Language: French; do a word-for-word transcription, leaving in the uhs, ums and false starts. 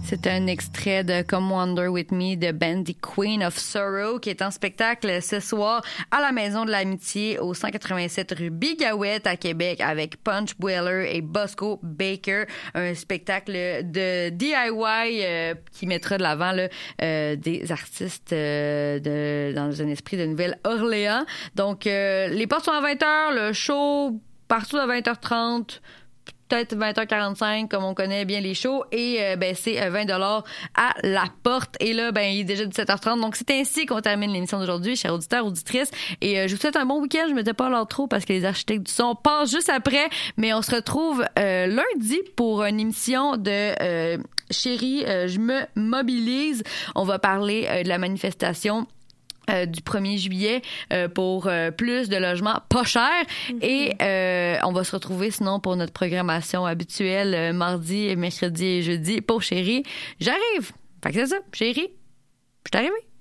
C'était un extrait de Come Wander With Me de Bandy Queen of Sorrow qui est en spectacle ce soir à la Maison de l'Amitié au cent quatre-vingt-sept rue Bigawet à Québec avec Punch Boiler et Bosco Baker. Un spectacle de D I Y euh, qui mettra de l'avant là, euh, des artistes euh, de, dans un esprit de Nouvelle-Orléans. Donc, euh, les portes sont à vingt heures, le show partout à vingt heures trente. Peut-être vingt heures quarante-cinq, comme on connaît bien les shows. Et euh, ben c'est vingt dollars à la porte. Et là, ben il est déjà dix-sept heures trente. Donc, c'est ainsi qu'on termine l'émission d'aujourd'hui, chers auditeurs, auditrices. Et euh, je vous souhaite un bon week-end. Je me dis pas l'heure trop parce que les architectes du son passent juste après. Mais on se retrouve euh, lundi pour une émission de euh, Chérie, euh, je me mobilise. On va parler euh, de la manifestation Euh, du premier juillet euh, pour euh, plus de logements pas chers. Mm-hmm. Et euh, on va se retrouver sinon pour notre programmation habituelle euh, mardi, mercredi et jeudi pour Chérie. J'arrive. Fait que c'est ça. Chérie, je suis arrivée.